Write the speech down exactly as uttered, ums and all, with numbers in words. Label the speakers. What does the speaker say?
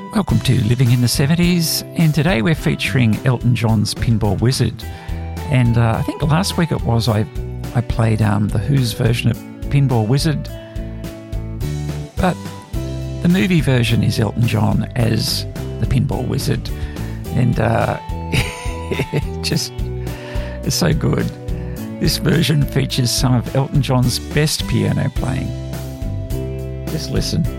Speaker 1: Welcome to Living in the seventies, and today we're featuring Elton John's Pinball Wizard. And uh, I think last week it was I I played um, the Who's version of Pinball Wizard, but the movie version is Elton John as the Pinball Wizard, and uh, it just it's so good. This version features some of Elton John's best piano playing. Just listen.